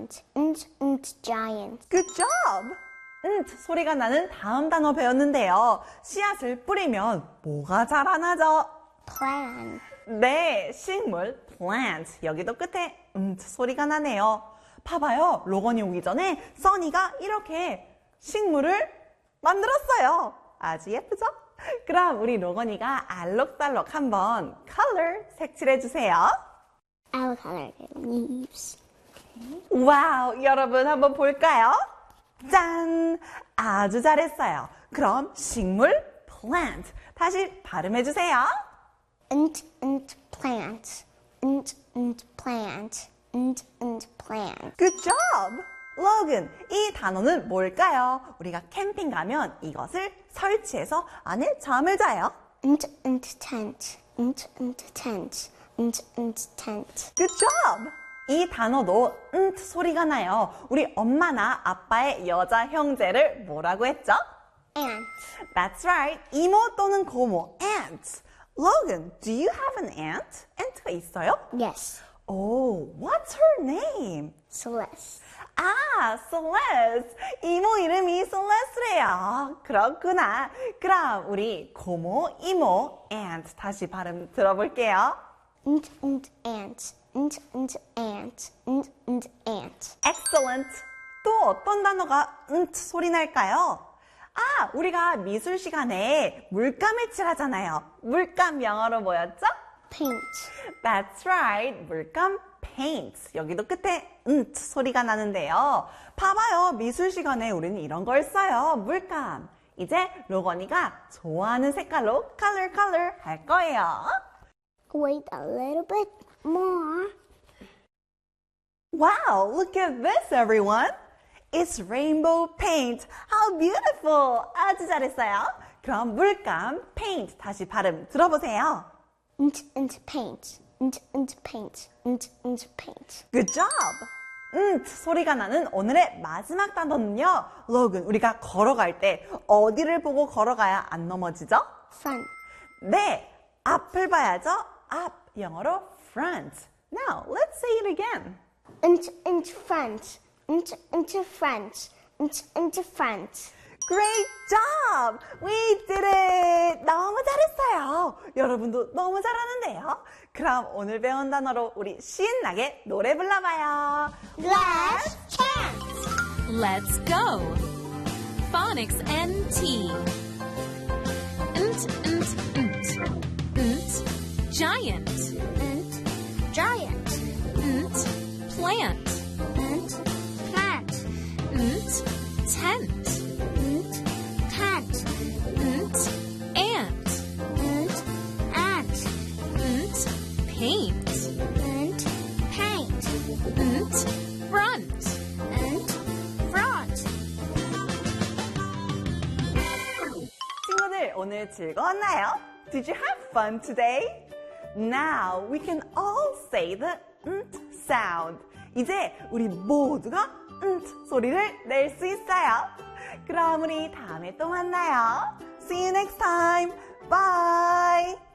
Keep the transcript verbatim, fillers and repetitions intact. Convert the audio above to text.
giant. Nt, nt, giant. Good job! 응 소리가 나는 다음 단어 배웠는데요. 씨앗을 뿌리면 뭐가 자라나죠? Plant. 네, 식물 plant. 여기도 끝에 음 소리가 나네요. 봐봐요. 로건이 오기 전에 써니가 이렇게 식물을 만들었어요. 아주 예쁘죠? 그럼 우리 로건이가 알록달록 한번 color 색칠해주세요. I will color the leaves. 와우, 여러분 한번 볼까요? 짠! 아주 잘했어요. 그럼 식물 plant. 다시 발음해주세요. Nt, nt, plant. Nt, nt, plant. Nt, nt, plant. Good job! 로건, 이 단어는 뭘까요? 우리가 캠핑 가면 이것을 설치해서 안에 잠을 자요. Nt, nt, tent. Nt, nt, tent. Nt, nt, tent. Good job! 이 단어도 응 소리가 나요. 우리 엄마나 아빠의 여자 형제를 뭐라고 했죠? Ant. That's right. 이모 또는 고모, aunt. Logan, do you have an aunt? aunt가 있어요? Yes. Oh, what's her name? Celeste. 아, Celeste. 이모 이름이 Celeste래요. 그렇구나. 그럼 우리 고모, 이모, aunt 다시 발음 들어볼게요. Nt, nt, ant. Nt, nt, ant. Nt, nt, ant. Excellent. 또 어떤 단어가 응 소리 날까요? 아, 우리가 미술 시간에 물감을 칠하잖아요. 물감 영어로 뭐였죠? Paint. That's right. 물감 paint. 여기도 끝에 응 소리가 나는데요. 봐봐요. 미술 시간에 우리는 이런 걸 써요. 물감. 이제 로건이가 좋아하는 색깔로 color color 할 거예요. Wait a little bit more. Wow, look at this, everyone. It's rainbow paint. How beautiful. 아주 잘했어요. 그럼 물감 paint 다시 발음 들어보세요. Nt, nt, paint. Nt, nt, paint. Nt, nt, paint. Good job. 음, 소리가 나는 오늘의 마지막 단어는요. 로건, 우리가 걸어갈 때 어디를 보고 걸어가야 안 넘어지죠? Front. 네, 앞을 봐야죠. 앞, 영어로 front. Now, let's say it again. Nt, nt, front. Nt, nt, front. Nt, nt, front. Great job! We did it! 너무 잘했어요. 여러분도 너무 잘하는데요. 그럼 오늘 배운 단어로 우리 신나게 노래 불러봐요. Last chance. Let's go. Phonics N T. Nt, nt, nt. Nt, giant. Nt, giant. Nt, plant. Nt, plant. Nt, tent. Nt, tent. Nt, ant. Nt, ant. Nt, paint. Nt, paint. Nt, front. Nt, front. 친구들, 오늘 즐거웠나요? Did you have fun today? Now we can all say the nt sound. 이제 우리 모두가 nt 소리를 낼 수 있어요. 그럼 우리 다음에 또 만나요. See you next time. Bye.